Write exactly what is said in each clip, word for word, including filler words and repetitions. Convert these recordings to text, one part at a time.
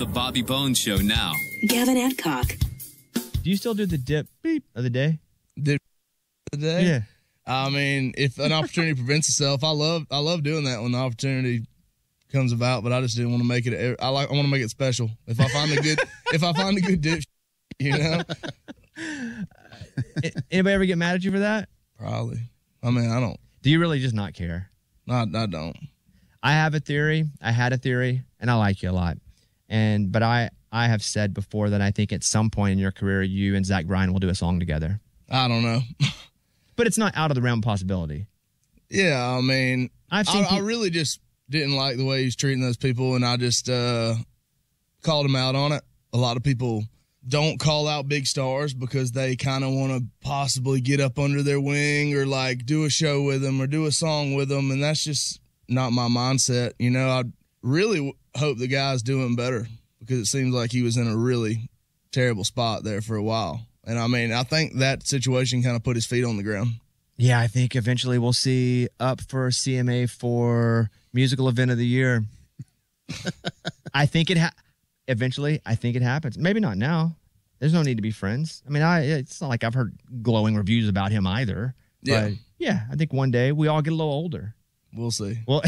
The Bobby Bones Show now. Gavin Adcock. Do you still do the dip beep of the day? Dip of the day? Yeah. I mean, if an opportunity presents itself, I love I love doing that when the opportunity comes about. But I just didn't want to make it. I like I want to make it special. If I find a good if I find a good dip, you know. Anybody ever get mad at you for that? Probably. I mean, I don't. Do you really just not care? I, I don't. I have a theory. I had a theory, and I like you a lot. And but I I have said before that I think at some point in your career, you and Zach Bryan will do a song together. I don't know. But it's not out of the realm of possibility. Yeah, I mean, I've seen I, pe- I really just didn't like the way he's treating those people, and I just uh, called him out on it. A lot of people don't call out big stars because they kind of want to possibly get up under their wing or like do a show with them or do a song with them, and that's just not my mindset. You know, I really w- hope the guy's doing better because it seems like he was in a really terrible spot there for a while. And, I mean, I think that situation kind of put his feet on the ground. Yeah, I think eventually we'll see Up for C M A for Musical Event of the Year. I think it ha- eventually, I think it happens. Maybe not now. There's no need to be friends. I mean, I it's not like I've heard glowing reviews about him either. Yeah. But, yeah, I think one day we all get a little older. We'll see. Well,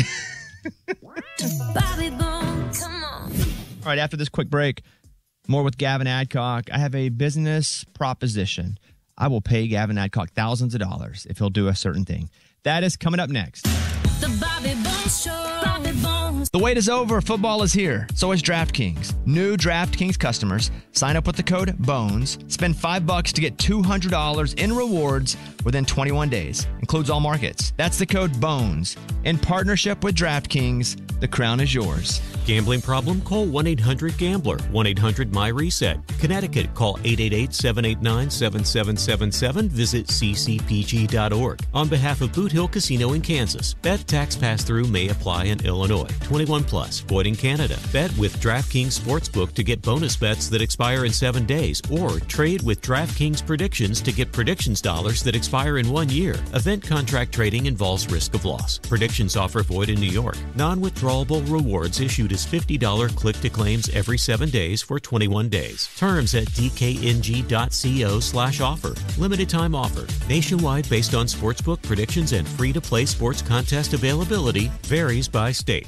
Bobby Bones, come on. all right, after this quick break, more with Gavin Adcock. I have a business proposition. I will pay Gavin Adcock thousands of dollars if he'll do a certain thing. That is coming up next. The Bobby Bones Show. Bobby Bones. The wait is over. Football is here. So is DraftKings. New DraftKings customers sign up with the code BONES. Spend five bucks to get two hundred dollars in rewards within twenty-one days. Includes all markets. That's the code BONES. In partnership with DraftKings, the crown is yours. Gambling problem? Call one eight hundred gambler. one eight hundred my reset. Connecticut, call eight eight eight, seven eight nine, seven seven seven seven. Visit c c p g dot org. On behalf of Boot Hill Casino in Kansas, bet tax pass-through may apply in Illinois. twenty-one plus, void in Canada. Bet with DraftKings Sportsbook to get bonus bets that expire in seven days, or trade with DraftKings Predictions to get predictions dollars that expire in one year. Event contract trading involves risk of loss. Predictions offer void in New York. Non-withdrawable rewards issued as fifty dollars click-to-claims every seven days for twenty-one days. Terms at d k n g dot co slash offer. Limited time offer. Nationwide based on sportsbook predictions and free-to-play sports contest availability. Varies by state.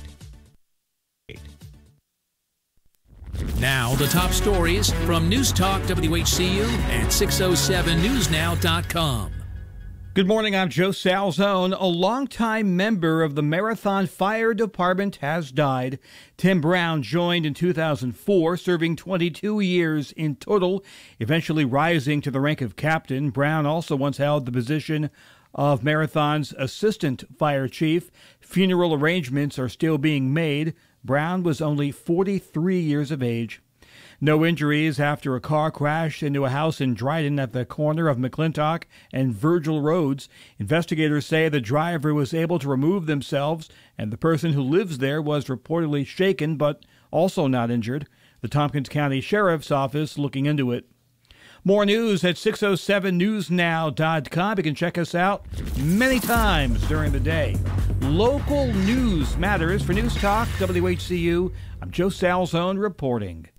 Now, the top stories from News Talk W H C U and six oh seven news now dot com. Good morning, I'm Joe Salzone. A longtime member of the Marathon Fire Department has died. Tim Brown joined in two thousand four, serving twenty-two years in total, eventually rising to the rank of captain. Brown also once held the position of Marathon's assistant fire chief. Funeral arrangements are still being made. Brown was only forty-three years of age. No injuries after a car crashed into a house in Dryden at the corner of McClintock and Virgil Roads. Investigators say the driver was able to remove themselves, and the person who lives there was reportedly shaken but also not injured. The Tompkins County Sheriff's Office looking into it. More news at six oh seven news now dot com. You can check us out many times during the day. Local news matters. For News Talk W H C U, I'm Joe Salzone reporting.